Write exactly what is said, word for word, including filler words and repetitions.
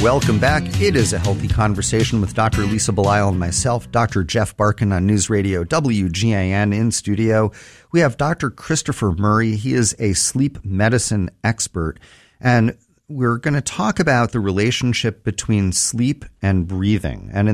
welcome back. It is A Healthy Conversation with Doctor Lisa Belisle and myself, Doctor Jeff Barkin on News Radio W G A N in studio. We have Doctor Christopher Murray. He is a sleep medicine expert, and we're going to talk about the relationship between sleep and breathing. And